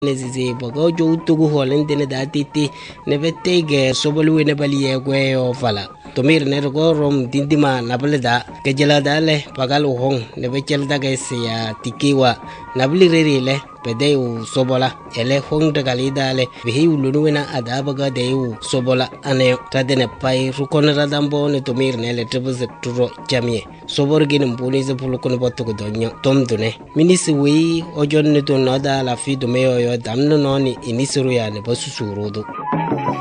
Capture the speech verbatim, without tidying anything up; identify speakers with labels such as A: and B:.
A: Nesizi bogo jo tugu holen dene datiti nebetege sobolu ne baliye gwe o fala tomir ne go rom dindima nableda kejela dale pagal hong ne bechel daga ya tikiwa nabli rerile pedeu sobola ele hong daga lidale bihi ulunu adabaga deu sobola ane tadene pai rukon radambo ne tomir ne le trebus turo jamie sobor gin mbuni ze pulukon botugo donyo tomdune minisi wi ojon ne to nada la fi do meyo damno noni inisuru ya ne basusurudu